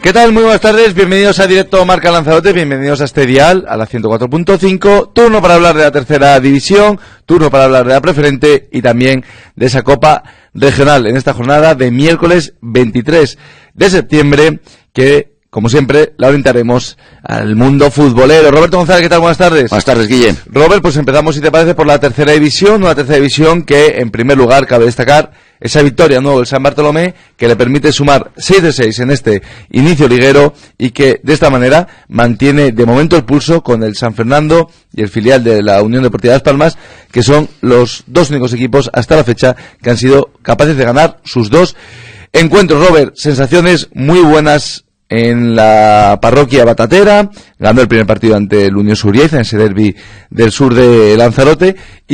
¿Qué tal? Muy buenas tardes, bienvenidos a Directo Marca Lanzarote, bienvenidos a este dial, a la 104.5, turno para hablar de la tercera división, turno para hablar de la preferente y también de esa Copa Regional en esta jornada de miércoles 23 de septiembre que, como siempre, la orientaremos al mundo futbolero. Roberto González, ¿qué tal? Buenas tardes. Buenas tardes, Guillem. Robert, pues empezamos, si te parece, por la tercera división, una tercera división que, en primer lugar, cabe destacar esa victoria nuevo del San Bartolomé, que le permite sumar 6 de 6 en este inicio liguero y que, de esta manera, mantiene de momento el pulso con el San Fernando y el filial de la Unión Deportiva Las Palmas, que son los dos únicos equipos hasta la fecha que han sido capaces de ganar sus dos encuentros. Robert, sensaciones muy buenas en la parroquia batatera, ganó el primer partido ante el Unión Surieza en ese derbi del sur de Lanzarote